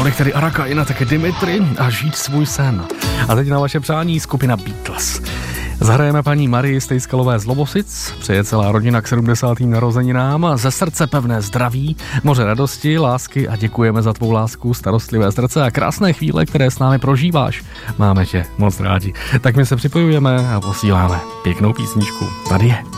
bych tedy Araka, Ina, taky Dimitri a žít svůj sen. A teď na vaše přání skupina Beatles. Zahrajeme paní Marii Stejskalové z Lovosic, přeje celá rodina k 70. narozeninám, ze srdce pevné zdraví, moře radosti, lásky a děkujeme za tvou lásku, starostlivé srdce a krásné chvíle, které s námi prožíváš. Máme tě moc rádi. Tak my se připojujeme a posíláme pěknou písničku. Tady je.